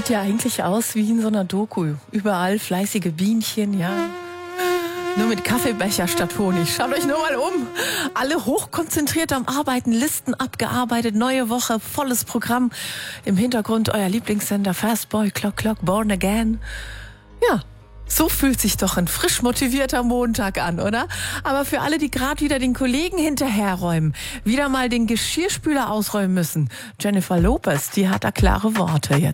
sieht ja eigentlich aus wie in so einer Doku. Überall fleißige Bienchen, ja. Nur mit Kaffeebecher statt Honig. Schaut euch nur mal um. Alle hochkonzentriert am Arbeiten, Listen abgearbeitet, neue Woche, volles Programm. Im Hintergrund euer Lieblingssender Fastboy, Clock Clock, Born Again. Ja, so fühlt sich doch ein frisch motivierter Montag an, oder? Aber für alle, die gerade wieder den Kollegen hinterherräumen, wieder mal den Geschirrspüler ausräumen müssen, Jennifer Lopez, die hat da klare Worte jetzt.